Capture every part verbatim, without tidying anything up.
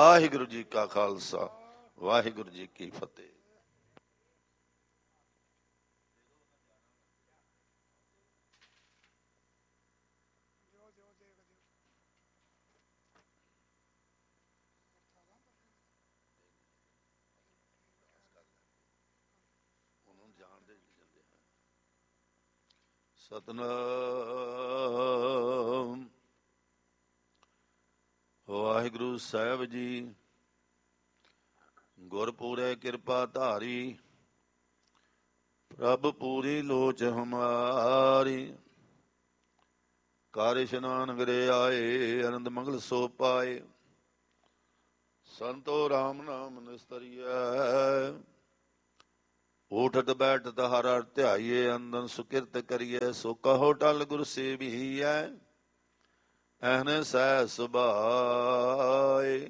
ਵਾਹਿਗੁਰੂ ਜੀ ਕਾ ਖਾਲਸਾ, ਵਾਹਿਗੁਰੂ ਜੀ ਕੀ ਫਤਿਹ। ਸਤਿਨਾਮ ਵਾਹਿਗੁਰੂ ਸਾਹਿਬ ਜੀ, ਗੁਰਪੂਰੇ ਕਿਰਪਾ ਧਾਰੀ, ਪ੍ਰਭ ਪੂਰੀ ਲੋਚ ਹਮਾਰੀ। ਕਾਰ ਇਸ਼ਨਾਨ ਗਰੇ ਆਏ, ਆਨੰਦ ਮੰਗਲ ਸੋ ਪਾਏ। ਸੰਤੋ ਰਾਮ ਨਾਮ ਨਿਸਤਰੀਐ, ਉਠਤ ਬੈਠਤ ਹਰ ਹਰ ਧਿਆਈਏ। ਅੰਦਨ ਸੁਕਿਰਤ ਕਰੀਏ, ਸੋ ਕਹੋ ਟਲ ਗੁਰ ਸੇਵੀਐ। ਐਹਨੇ ਸਹਿ ਸੁਭਾਏ,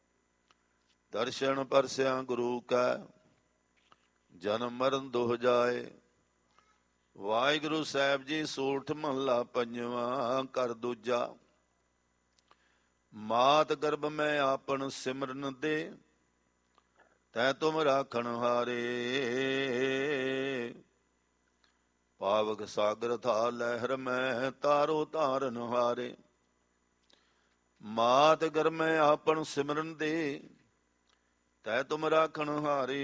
ਦਰਸ਼ਨ ਪਰਸਿਆ ਗੁਰੂ ਕੈ, ਜਨਮ ਮਰਨ ਦੁਹ ਜਾਏ। ਵਾਹਿਗੁਰੂ ਸਾਹਿਬ ਜੀ, ਸੂਠ ਮਹੱਲਾ ਪੰਜਵਾਂ, ਕਰ ਦੂਜਾ। ਮਾਤ ਗਰਭ ਮੈਂ ਆਪਨ ਸਿਮਰਨ ਦੇ, ਤੈ ਤੁਮ ਰਾਖਣ ਹਾਰੇ। ਪਾਵਕ ਸਾਗਰ ਥਾ ਲਹਿਰ ਮੈਂ, ਤਾਰੋ ਤਾਰਨ ਹਾਰੇ। ਮਾਤ ਗਰਭ ਮੈਂ ਆਪਨ ਸਿਮਰਨ ਦੇ, ਤੈ ਤੁਮ ਰਾਖਣ ਹਾਰੇ।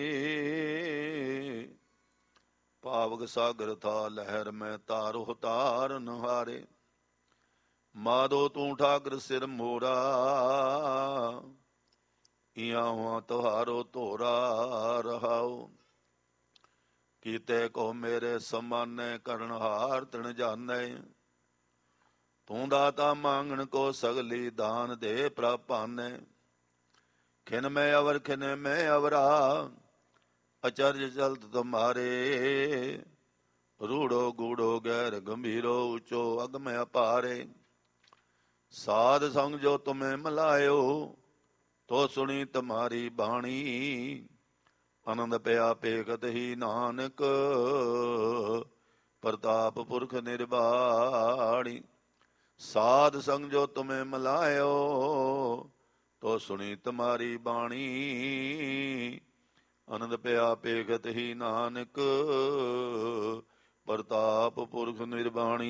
ਪਾਵਕ ਸਾਗਰ ਥਾ ਲਹਿਰ ਮੈਂ, ਤਾਰੋ ਤਾਰਨ ਹਾਰੇ। ਮਾਧੋ ਤੂੰ ਠਾਕਰ ਸਿਰ ਮੋਰਾ, ਇਆਂ ਹੁਆ ਤੁਹਾਰੋ ਧੋਰਾ ਰਹਾਓ। ਕੀਤੇ ਕੋ ਮੇਰੇ ਸਮਾਨੇ, ਕਰਨ ਹਾਰ ਤਣ ਜਾਣੇ। ਤੂੰ ਦਾਤਾ ਮੰਗਣ ਕੋ, ਸਗਲੀ ਦਾਨ ਦੇ ਪ੍ਰਭਾਨੇ। ਖਿਨ ਮੈਂ ਅਵਰ ਖਿਨ ਮੈਂ ਅਵਰਾ, ਅਚਰਜ ਚਲਤ ਤੁਮਾਰੇ। ਰੂੜੋ ਗੂੜੋ ਗੈਰ ਗੰਭੀਰੋ, ਉੱਚੋ ਅਗਮ ਅਪਾਰੇ। ਸਾਧ ਸੰਗ ਜੋ ਤੁਮੇ ਮਲਾਇਓ, ਤੋ ਸੁਣੀ ਤੁਮਾਰੀ ਬਾਣੀ। ਆਨੰਦ ਪਿਆ ਪੇਖਤ ਹੀ ਨਾਨਕ, ਪ੍ਰਤਾਪ ਪੁਰਖ ਨਿਰਵਾਣੀ। ਸਾਧ ਸੰਗ ਜੋ ਤੁਮੇ ਮਲਾਇਓ, ਤੋ ਸੁਣੀ ਤੁਮਾਰੀ ਬਾਣੀ। ਆਨੰਦ ਪਿਆ ਪੇਖਤ ਹੀ ਨਾਨਕ, ਪ੍ਰਤਾਪ ਪੁਰਖ ਨਿਰਵਾਣੀ।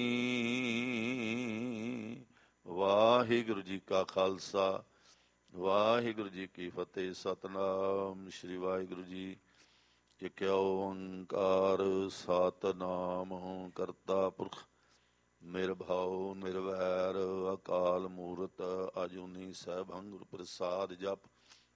ਵਾਹਿਗੁਰੂ ਜੀ ਕਾ ਖਾਲਸਾ, ਵਾਹਿਗੁਰੂ ਜੀ ਕੀ ਫਤਿਹ। ਸਤਿਨਾਮ ਸ਼੍ਰੀ ਵਾਹਿਗੁਰੂ ਜੀ। ਇਕ ਓੰਕਾਰ ਸਤਿਨਾਮ ਕਰਤਾ ਪੁਰਖ, ਨਿਰਭਉ ਨਿਰਵੈਰ ਅਕਾਲ ਮੂਰਤ। ਅਜੂਨੀ ਸੈਭੰ ਗੁਰ ਪ੍ਰਸਾਦ ਜਪ।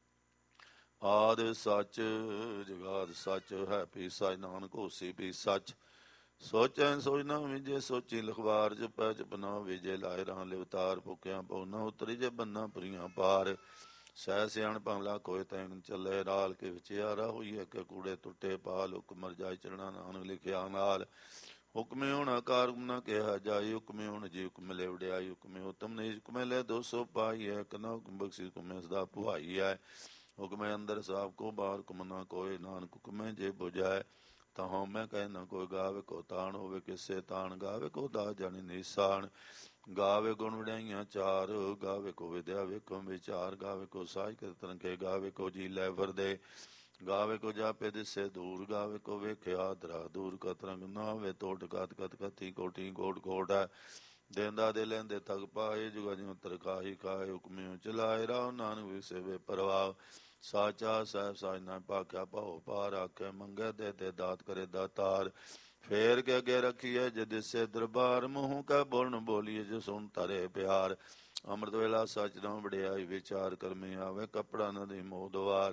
ਆਦਿ ਸੱਚ ਜੁਗਾਦ ਸੱਚ, ਹੈ ਭੀ ਸੱਚ ਨਾਨਕ ਹੋਸੀ ਭੀ ਸੱਚ। ਸੋਚੈ ਸੋਚ ਨਾ ਵਿਜੇ, ਸੋਚੀ ਲਖਵਾਰ। ਜਪੈ ਜਪ ਨਾ ਵਿਜੇ, ਲਾਏ ਰਾਹ ਲਿਵਤਾਰ। ਭੁੱਖਿਆ ਪਉ ਨਾ ਉਤਰੀ, ਜੇ ਬੰਨਾ ਪੁਰੀਆਂ ਪਾਰ। ਸਹਿ ਸਿਆਣ ਭੰਗਲਾ ਕੋਇ ਤੈਨ ਚੱਲੇ, ਰਾਲ ਕੇ ਵਿਚਿਆਰਾ ਹੋਈਐ ਕਿ ਕੂੜੇ ਟੁੱਟੇ ਪਾਲ। ਹੁਕਮ ਜਾਇ ਚੜਨਾ ਨਾਨਕ ਲਿਖਿਆ ਨਾਲ, ਹੁਕਮੇ ਹੁਣ ਆਕਾਰ ਹੁਕਮ ਨਾ ਕਿਹਾ ਜਾਈ। ਹੁਕਮੇ ਹੁਣ ਜੀ ਹੁਕਮ ਲੈ ਵਡਿਆਈ, ਹੁਕਮੇ ਉਤਮ ਨਹੀਂ ਹੁਕਮੇ ਲੈ ਦੋ ਸੌ ਪਾਈਐ। ਕਨਾ ਹੁਕਮ ਬਖਸ਼ੀ ਹੁਕਮੇ ਸਦਾ ਪੁਹਾਈਐ। ਹੁਕਮੇ ਅੰਦਰ ਸਾਬ ਕੋ ਬਾਹਰ, ਹੁਕਮ ਨਾ ਕੋਇ ਨਾਨਕ ਹੁਕਮੇ ਜੇ ਬੁਝਾਏ। ਤਹੋਂ ਮੈਂ ਕਹਿ ਨਾ ਕੋਈ ਗਾਵੇ ਕੋ ਤਾਣ, ਹੋਵੇ ਕਿਸੇ ਤਾਣ ਗਾਵੇ ਕੋ ਦਾ ਜਾਣੀ ਨਿਸ਼ਾਨ। ਗਾਵੇ ਗੁਣ ਵਡਿਆਈਆਂ ਚਾਰ, ਗਾਵੇ ਕੋ ਵਿਦਿਆ ਵੇਖੋ ਵਿਚਾਰ। ਗਾਵੇ ਕੋ ਸਾਜ ਕੀਰਤਨ ਕੇ, ਗਾਵੇ ਕੋ ਜੀ ਲੈ ਵਰਦੇ। ਗਾਵੇ ਕੋ ਜਾਪੇ ਦਿਸੇ ਦੂਰ, ਗਾਵੇ ਕੋ ਵੇਖਿਆ ਦਰਾ ਦੂਰ। ਕਤ ਰੰਗ ਨਾ ਵੇ ਤੋਟ ਕਤ ਕਤ ਕਤੀ ਕੋਟੀ ਕੋਟ ਕੋਟ ਹੈ। ਦੇਂਦਾ ਦੇ ਲੈਂਦੇ ਤਗ ਪਾਏ, ਜੁਗਾ ਜਿਉ ਤਰਕਾਹੀ ਖਾਏ। ਹੁਕਮਿਓ ਚਲਾਏ ਰਾਹ, ਨਾਨਕ ਵਿਸੇ ਵੇ ਪਰਵਾਹ। ਸਾਚਾ ਸਾਹਿਬ ਸਾਜ ਨਾ ਭਾਖਿਆ, ਭਾਉ ਪਾਰ ਆਖੇ। ਮੰਗੇ ਦੇ ਦੇ ਦਾਤ ਕਰੇ ਦਾਤਾਰ। ਫੇਰ ਕੇ ਅੱਗੇ ਰੱਖੀਏ ਜੇ ਦਿਸੇ ਦਰਬਾਰ। ਮੂੰਹ ਕੈ ਬੋਲਣ ਬੋਲੀਏ ਜੇ ਸੁਣ ਧਰੇ ਪਿਆਰ। ਅੰਮ੍ਰਿਤ ਵੇਲਾ ਸੱਚ ਨਾ ਵਡਿਆਈ ਵਿਚਾਰ। ਕਰਮੀ ਆਵੇ ਕੱਪੜਾ ਨਦੀ ਮੋਹ ਦੁਆਰ।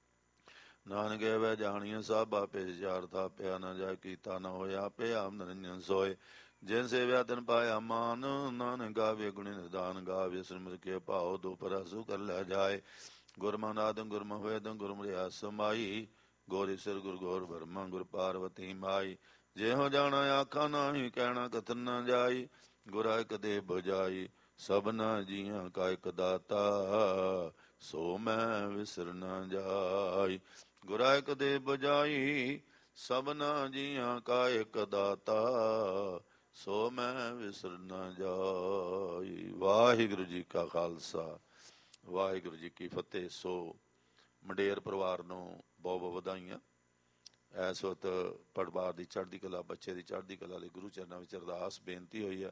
ਨਾਨਕ ਵੈ ਜਾਣੀਏ ਸਭ ਆਪੇ ਵਿਚਾਰ। ਥਾਪਿਆ ਨਾ ਜਾਏ ਕੀਤਾ ਨਾ ਹੋਇਆ, ਆਪੇ ਆਪ ਨਿਰੰਜਨ ਸੋਏ। ਜਿਨ ਸੇਵਿਆ ਤਿਨ ਪਾਇਆ ਮਾਨ, ਨਾਨਕ ਗਾਵੇ ਗੁਣੀ ਨਿਦਾਨ। ਗਾਵੇ ਸਿਮਰ ਕੇ ਭਾਉ, ਦੁਖ ਰਸੁ ਕਰ ਲੈ ਜਾਏ। ਗੁਰਮਨਾਦੰ ਗੁਰਮ ਹੋਇਦੰ ਗੁਰਮੁਰਿਆ ਸਮਾਈ। ਗੋਰੀ ਸਿਰ ਗੁਰ ਗੋਰ ਬਰਮਾ, ਗੁਰ ਪਾਰਵਤੀ ਮਾਈ। ਜਿਹੋ ਜਾਣਾ ਆਖਾ ਨਾਹੀ, ਕਹਿਣਾ ਕਥਨ ਨਾ ਜਾਈ। ਗੁਰਾ ਇਕ ਦੇ ਬੁਝਾਈ, ਸਭਨਾ ਜੀਆਂ ਕਾ ਇਕ ਦਾਤਾ। ਸੋ ਮੈਂ ਵਿਸਰ ਨਾ ਜਾਈ। ਗੁਰਾ ਇਕ ਦੇ ਬੁਝਾਈ, ਸਭਨਾ ਜੀਆਂ ਕਾ ਇਕ ਦਾਤਾ। ਸੋ ਮੈਂ ਵਿਸਰ ਨਾ ਜਾਈ। ਵਾਹਿਗੁਰੂ ਜੀ ਕਾ ਖਾਲਸਾ, ਵਾਹਿਗੁਰੂ ਜੀ ਕੀ ਫਤਿਹ। ਸੋ ਮੰਡੇਰ ਪਰਿਵਾਰ ਨੂੰ ਬਹੁਤ ਬਹੁਤ ਵਧਾਈਆਂ। ਇਸ ਵਕਤ ਪਰਿਵਾਰ ਦੀ ਚੜ੍ਹਦੀ ਕਲਾ, ਬੱਚੇ ਦੀ ਚੜ੍ਹਦੀ ਕਲਾ ਲਈ ਗੁਰੂ ਚਰਨਾਂ ਵਿੱਚ ਅਰਦਾਸ ਬੇਨਤੀ ਹੋਈ ਹੈ।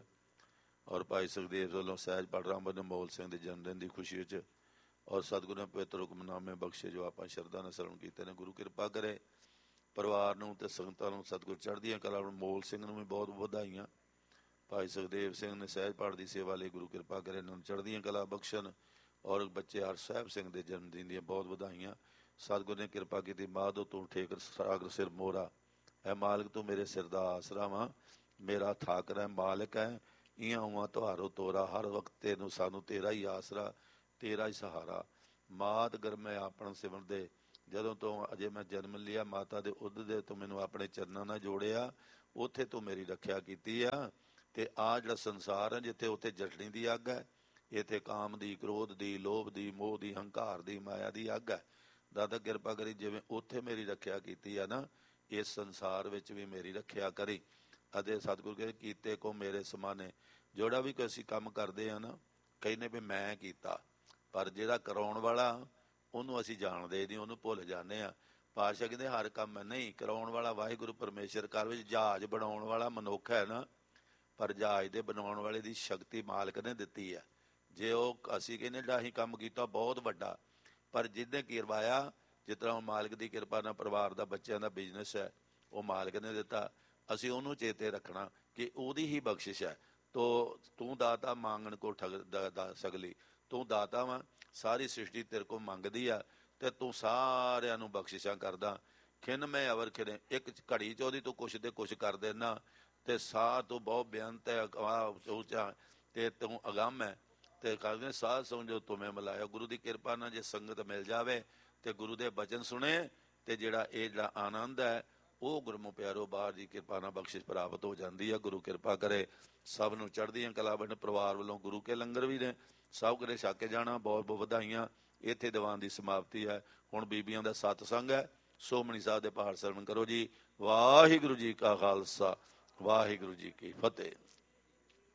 ਔਰ ਭਾਈ ਸੁਖਦੇਵ ਵੱਲੋਂ ਸਹਿਜ ਪੜ੍ਹ ਰਹਾ ਬਨ ਅਨਮੋਲ ਸਿੰਘ ਦੇ ਜਨਮ ਦਿਨ ਦੀ ਖੁਸ਼ੀ ਵਿੱਚ ਔਰ ਸਤਿਗੁਰੂ ਨੇ ਪਵਿੱਤਰ ਹੁਕਮਨਾਮੇ ਬਖਸ਼ੇ ਜੋ ਆਪਾਂ ਸ਼ਰਧਾ ਨਾਲ ਸਰਵਣ ਕੀਤੇ ਨੇ। ਗੁਰੂ ਕਿਰਪਾ ਕਰੇ ਪਰਿਵਾਰ ਨੂੰ ਅਤੇ ਸੰਗਤਾਂ ਨੂੰ ਸਤਿਗੁਰੂ ਚੜ੍ਹਦੀਆਂ ਕਲਾ। ਅਨਮੋਲ ਸਿੰਘ ਨੂੰ ਵੀ ਬਹੁਤ ਵਧਾਈਆਂ। ਭਾਈ ਸੁਖਦੇਵ ਸਿੰਘ ਨੇ ਸਹਿਜ ਪਾਠ ਦੀ ਸੇਵਾ ਲਈ ਗੁਰੂ ਕਿਰਪਾ ਕਰੇ ਇਹਨਾਂ ਨੂੰ ਚੜ੍ਹਦੀਆਂ ਕਲਾ ਬਖਸ਼ਣ। ਔਰ ਬੱਚੇ ਹਰ ਸਾਹਿਬ ਸਿੰਘ ਦੇ ਜਨਮ ਦਿਨ ਦੀਆਂ ਬਹੁਤ ਵਧਾਈਆਂ। ਸਤਿਗੁਰੂ ਨੇ ਕਿਰਪਾ ਕੀਤੀ। ਮਾਧੋ ਤੂੰ ਠੇਕਰ ਸਾਗਰ ਸਿਰ ਮੋਹਰਾ, ਐ ਮਾਲਕ ਤੂੰ ਮੇਰੇ ਸਿਰ ਦਾ ਆਸਰਾ ਵਾਂ, ਮੇਰਾ ਠਾਕਰ ਹੈ ਮਾਲਕ ਹੈ, ਇਆਂ ਉਆਂ ਤੁਹਾਰੋ ਤੋਰਾ, ਹਰ ਵਕਤ ਤੈਨੂੰ ਸਾਨੂੰ ਤੇਰਾ ਹੀ ਆਸਰਾ, ਤੇਰਾ ਹੀ ਸਹਾਰਾ। ਮਾਤ ਗਰਮੈ ਆਪਣ ਸਿਮਰ ਦੇ, ਜਦੋਂ ਤੋਂ ਅਜੇ ਮੈਂ ਜਨਮ ਲਿਆ ਮਾਤਾ ਦੇ ਉਦ ਦੇ ਤੂੰ ਮੈਨੂੰ ਆਪਣੇ ਚਰਨਾਂ ਨਾਲ ਜੋੜਿਆ, ਉੱਥੇ ਤੂੰ ਮੇਰੀ ਰੱਖਿਆ ਕੀਤੀ ਆ। ਤੇ ਆਹ ਜਿਹੜਾ ਸੰਸਾਰ ਹੈ ਜਿੱਥੇ ਉੱਥੇ ਜਟਣੀ ਦੀ ਅੱਗ ਹੈ, ਇੱਥੇ ਕਾਮ ਦੀ, ਕ੍ਰੋਧ ਦੀ, ਲੋਭ ਦੀ, ਮੋਹ ਦੀ, ਹੰਕਾਰ ਦੀ, ਮਾਇਆ ਦੀ ਅੱਗ ਹੈ। ਦਾਦਾ ਕਿਰਪਾ ਕਰੀ ਜਿਵੇਂ ਉੱਥੇ ਮੇਰੀ ਰੱਖਿਆ ਕੀਤੀ ਆ ਨਾ, ਇਸ ਸੰਸਾਰ ਵਿੱਚ ਵੀ ਮੇਰੀ ਰੱਖਿਆ ਕਰੀ। ਅਤੇ ਸਤਿਗੁਰੂ ਕਹਿੰਦੇ ਕੀਤੇ ਕੋ ਮੇਰੇ ਸਮਾਨੇ। ਜਿਹੜਾ ਵੀ ਕੋਈ ਅਸੀਂ ਕੰਮ ਕਰਦੇ ਆ ਨਾ, ਕਹਿੰਦੇ ਵੀ ਮੈਂ ਕੀਤਾ, ਪਰ ਜਿਹੜਾ ਕਰਾਉਣ ਵਾਲਾ ਉਹਨੂੰ ਅਸੀਂ ਜਾਣਦੇ ਨਹੀਂ, ਉਹਨੂੰ ਭੁੱਲ ਜਾਂਦੇ ਹਾਂ। ਪਾਤਸ਼ਾਹ ਕਹਿੰਦੇ ਹਰ ਕੰਮ ਨਹੀਂ ਕਰਾਉਣ ਵਾਲਾ ਵਾਹਿਗੁਰੂ ਪਰਮੇਸ਼ਰ। ਘਰ ਵਿੱਚ ਜਹਾਜ਼ ਬਣਾਉਣ ਵਾਲਾ ਮਨੁੱਖ ਹੈ ਨਾ, ਪਰ ਜਹਾਜ਼ ਦੇ ਬਣਾਉਣ ਵਾਲੇ ਦੀ ਸ਼ਕਤੀ ਮਾਲਕ ਨੇ ਦਿੱਤੀ ਹੈ। ਜੇ ਉਹ ਅਸੀਂ ਕਹਿੰਦੇ ਜਿਹੜਾ ਅਸੀਂ ਕੰਮ ਕੀਤਾ ਬਹੁਤ ਵੱਡਾ, ਪਰ ਜਿਹਨੇ ਕਰਵਾਇਆ, ਜਿਸ ਤਰ੍ਹਾਂ ਮਾਲਕ ਦੀ ਕਿਰਪਾ ਨਾਲ ਪਰਿਵਾਰ ਦਾ, ਬੱਚਿਆਂ ਦਾ ਬਿਜ਼ਨਸ ਹੈ, ਉਹ ਮਾਲਕ ਨੇ ਦਿੱਤਾ। ਅਸੀਂ ਉਹਨੂੰ ਚੇਤੇ ਰੱਖਣਾ ਕਿ ਉਹਦੀ ਹੀ ਬਖਸ਼ਿਸ਼ ਹੈ। ਤੋ ਤੂੰ ਦਾਤਾ ਮੰਗਣ ਕੋ ਠਗ ਦਾ ਸਗਲੀ, ਤੂੰ ਦਾਤਾ ਵਾ, ਸਾਰੀ ਸ੍ਰਿਸ਼ਟੀ ਤੇਰੇ ਕੋਲ ਮੰਗਦੀ ਆ ਤੇ ਤੂੰ ਸਾਰਿਆਂ ਨੂੰ ਬਖਸ਼ਿਸ਼ਾਂ ਕਰਦਾ। ਖਿੰਨ ਮੈਂ ਅਵਰ ਖਿਨੇ, ਇੱਕ ਘੜੀ ਚ ਉਹਦੀ ਤੂੰ ਕੁਛ ਦੇ ਕੁਛ ਕਰ ਦੇਣਾ। ਤੇ ਸਾਹ ਤੂੰ ਬਹੁਤ ਬੇਅੰਤ ਹੈ, ਉੱਚਾ ਤੇ ਤੂੰ ਅਗੰਮ ਹੈ। ਤੇ ਕਹਿੰਦੇ ਸਾਧ ਸਮਝੋ ਤੁਮੇ ਮਿਲਾਇਆ। ਗੁਰੂ ਦੀ ਕਿਰਪਾ ਨਾਲ ਜੇ ਸੰਗਤ ਮਿਲ ਜਾਵੇ ਤੇ ਗੁਰੂ ਦੇ ਬਚਨ ਸੁਣੇ ਤੇ ਜਿਹੜਾ ਇਹ ਜਿਹੜਾ ਆਨੰਦ ਹੈ ਉਹ ਗੁਰਮੁਖ ਪਿਆਰੋ ਬਾਹਰ ਦੀ ਕਿਰਪਾ ਨਾਲ ਬਖਸ਼ਿਸ਼ ਪ੍ਰਾਪਤ ਹੋ ਜਾਂਦੀ ਹੈ। ਗੁਰੂ ਕਿਰਪਾ ਕਰੇ ਸਭ ਨੂੰ ਚੜ੍ਹਦੀਆਂ ਕਲਾ ਬਣ। ਪਰਿਵਾਰ ਵੱਲੋਂ ਗੁਰੂ ਕੇ ਲੰਗਰ ਵੀ ਨੇ, ਸਭ ਕਰੇ ਛਕ ਕੇ ਜਾਣਾ। ਬਹੁਤ ਬਹੁਤ ਵਧਾਈਆਂ। ਇੱਥੇ ਦੀਵਾਨ ਦੀ ਸਮਾਪਤੀ ਹੈ। ਹੁਣ ਬੀਬੀਆਂ ਦਾ ਸਤਸੰਗ ਹੈ। ਸੋਮਣੀ ਸਾਹਿਬ ਦੇ ਪਾਠ ਸਰਵਣ ਕਰੋ ਜੀ। ਵਾਹਿਗੁਰੂ ਜੀ ਕਾ ਖਾਲਸਾ, ਵਾਹਿਗੁਰੂ ਜੀ ਕੀ ਫਤਿਹ।